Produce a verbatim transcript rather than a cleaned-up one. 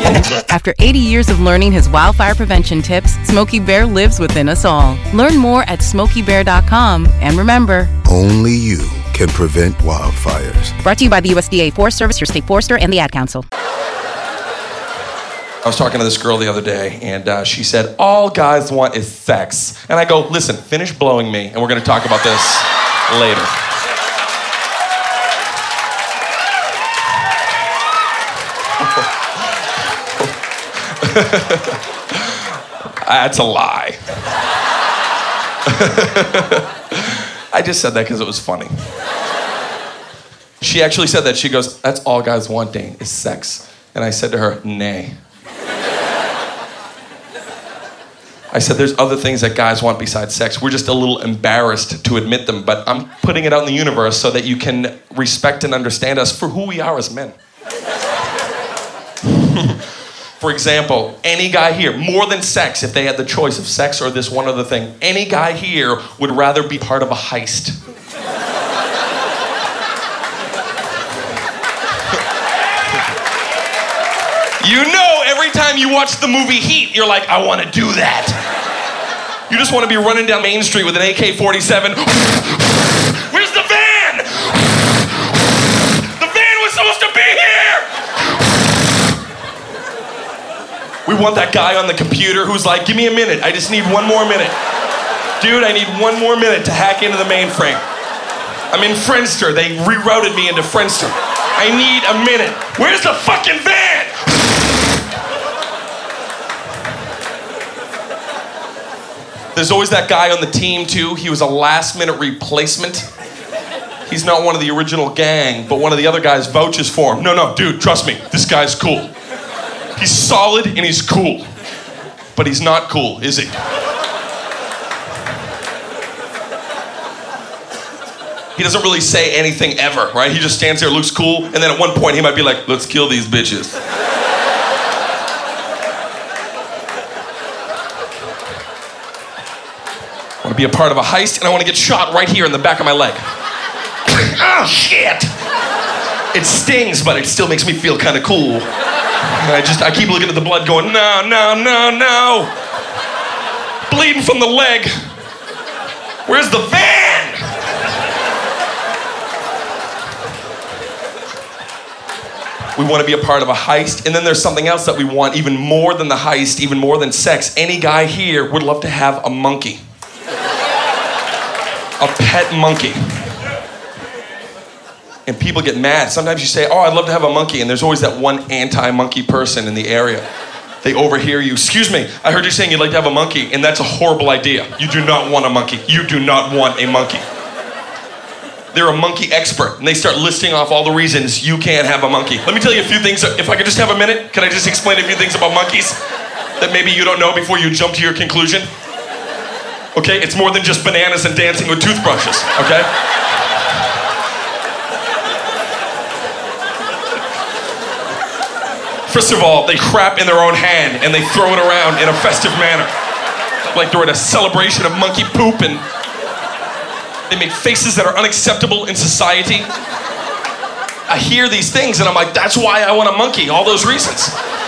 After eighty years of learning his wildfire prevention tips, Smokey Bear lives within us all. Learn more at smokey bear dot com. And remember, only you can prevent wildfires. Brought to you by the U S D A Forest Service, your state forester, and the Ad Council. I was talking to this girl the other day, and uh, she said, all guys want is sex. And I go, listen, finish blowing me, and we're going to talk about this later. That's a lie. I just said that because it was funny. She actually said that. She goes, that's all guys want, Dane, is sex. And I said to her, nay. I said, there's other things that guys want besides sex. We're just a little embarrassed to admit them, but I'm putting it out in the universe so that you can respect and understand us for who we are as men. For example, any guy here, more than sex, if they had the choice of sex or this one other thing, any guy here would rather be part of a heist. You know, every time you watch the movie Heat, you're like, I want to do that. You just want to be running down Main Street with an A K forty-seven. Where's the van? The van was supposed to be here! We want that guy on the computer who's like, give me a minute, I just need one more minute. Dude, I need one more minute to hack into the mainframe. I'm in Friendster, they rerouted me into Friendster. I need a minute. Where's the fucking van? There's always that guy on the team too, he was a last minute replacement. He's not one of the original gang, but one of the other guys vouches for him. No, no, dude, trust me, this guy's cool. He's solid and he's cool. But he's not cool, is he? He doesn't really say anything ever, right? He just stands there, looks cool, and then at one point he might be like, let's kill these bitches. I want to be a part of a heist, and I want to get shot right here in the back of my leg. Oh, shit! It stings, but it still makes me feel kind of cool. And I just, I keep looking at the blood going, no, no, no, no. Bleeding from the leg. Where's the van? We want to be a part of a heist, and then there's something else that we want even more than the heist, even more than sex. Any guy here would love to have a monkey. A pet monkey. And people get mad. Sometimes you say, oh, I'd love to have a monkey, and there's always that one anti-monkey person in the area. They overhear you. Excuse me, I heard you saying you'd like to have a monkey, and that's a horrible idea. You do not want a monkey. You do not want a monkey. They're a monkey expert, and they start listing off all the reasons you can't have a monkey. Let me tell you a few things. If I could just have a minute, can I just explain a few things about monkeys that maybe you don't know before you jump to your conclusion? Okay, it's more than just bananas and dancing with toothbrushes, okay? First of all, they crap in their own hand and they throw it around in a festive manner. Like they're at a celebration of monkey poop, and they make faces that are unacceptable in society. I hear these things and I'm like, that's why I want a monkey, all those reasons.